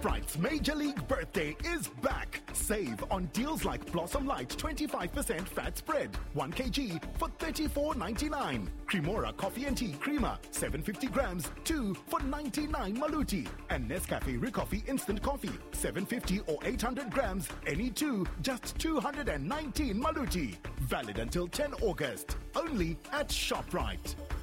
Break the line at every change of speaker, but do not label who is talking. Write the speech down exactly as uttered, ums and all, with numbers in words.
ShopRite's Major League Birthday is back. Save on deals like Blossom Light twenty-five percent fat spread, one kilogram for thirty-four ninety-nine. Cremora Coffee and Tea Creamer, seven hundred fifty grams, two for ninety-nine Maluti. And Nescafe Recoffee Instant Coffee, seven hundred fifty or eight hundred grams, any two, just two hundred nineteen Maluti. Valid until tenth of August. Only at ShopRite.